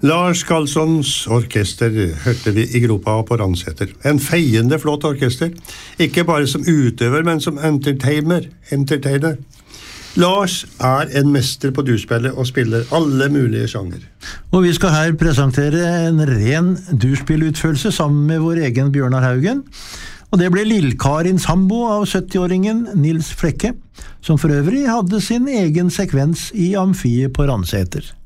Lars Karlssons orkester hørte vi I Gropa på Randsæter. En feiende flott orkester. Ikke bare som utøver, men som entertainer. Lars en mester på durspillet og spiller alle mulige sjanger. Og vi skal her presentere en ren durspillutførelse sammen med vår egen Bjørnar Haugen. Og det ble Lillkarin Sambo av 70-åringen Nils Flekke, som for øvrig hadde sin egen sekvens I amfiet på Randsæter.